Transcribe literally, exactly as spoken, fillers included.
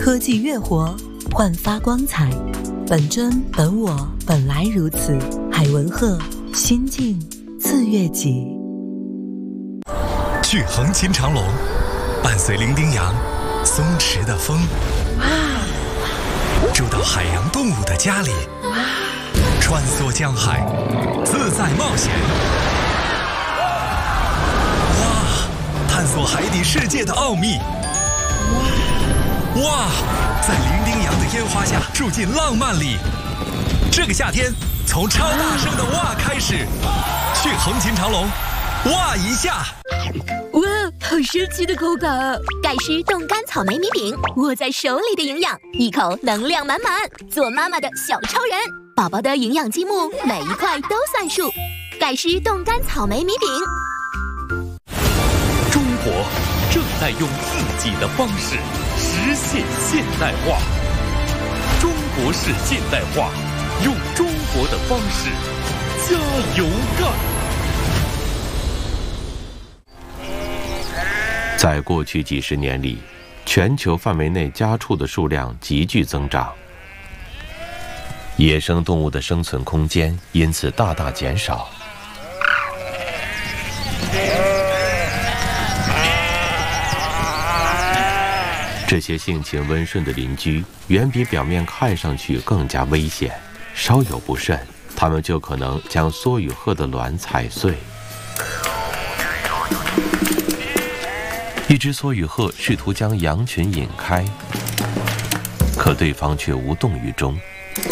科技越活，焕发光彩。本真本我，本来如此。海文鹤，心境自悦己。 去横琴长龙，伴随伶仃洋松弛的风，住到海洋动物的家里，穿梭江海，自在冒险。哇！探索海底世界的奥秘。哇！在伶仃洋的烟花下住进浪漫里。这个夏天，从超大声的哇开始，去横琴长龙，哇一下！ 哇，好神奇的口感啊！ 盖诗冻干草莓米饼，握在手里的营养，一口能量满满，做妈妈的小超人。宝宝的营养积木，每一块都算数。盖诗冻干草莓米饼。 中国正在用自己的方式实现现代化。中国式现代化，用中国的方式加油干！ 在过去几十年里，全球范围内家畜的数量急剧增长，野生动物的生存空间因此大大减少。这些性情温顺的邻居，远比表面看上去更加危险。稍有不慎，它们就可能将梭羽鹤的卵踩碎。一只梭羽鹤试图将羊群引开，可对方却无动于衷。